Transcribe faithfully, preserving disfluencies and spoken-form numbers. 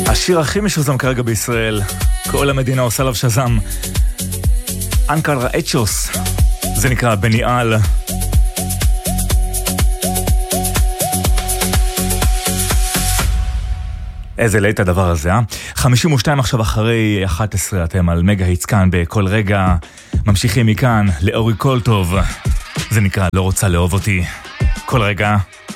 השיר הכי משוזם כרגע בישראל, כל המדינה עושה עליו שזם. אנקל ראצ'וס, זה נקרא בניאל. איזה לית הדבר הזה, אה? חמישים ושתיים עכשיו אחרי אחת עשרה, אתם על מגה היטס כאן בכל רגע. ממשיכים מכאן לאורי קולטוב, זה נקרא לא רוצה לאהוב אותי. כל רגע.